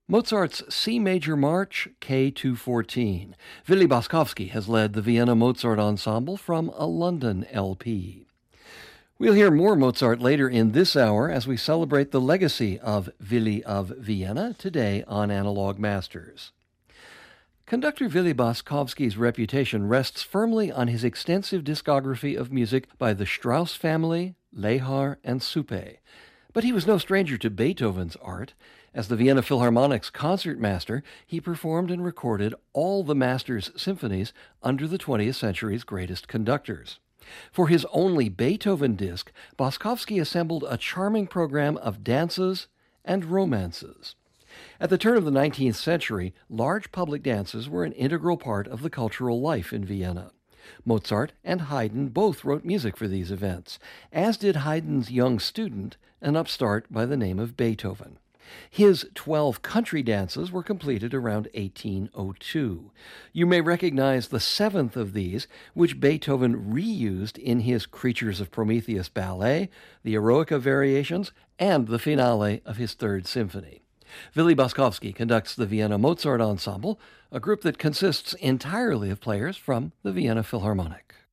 Mozart's C Major March, K214. Willy Boskovsky has led the Vienna Mozart Ensemble from a London LP. We'll hear more Mozart later in this hour as we celebrate the legacy of Willy of Vienna today on Analog Masters. Conductor Willy Boskovsky's reputation rests firmly on his extensive discography of music by the Strauss family, Lehar, and Suppe. But he was no stranger to Beethoven's art. As the Vienna Philharmonic's concertmaster, he performed and recorded all the master's symphonies under the 20th century's greatest conductors. For his only Beethoven disc, Boskovsky assembled a charming program of dances and romances. At the turn of the 19th century, large public dances were an integral part of the cultural life in Vienna. Mozart and Haydn both wrote music for these events, as did Haydn's young student, an upstart by the name of Beethoven. His 12 country dances were completed around 1802. You may recognize the seventh of these, which Beethoven reused in his Creatures of Prometheus ballet, the Eroica variations, and the finale of his Third Symphony. Willy Boskovsky conducts the Vienna Mozart Ensemble, a group that consists entirely of players from the Vienna Philharmonic.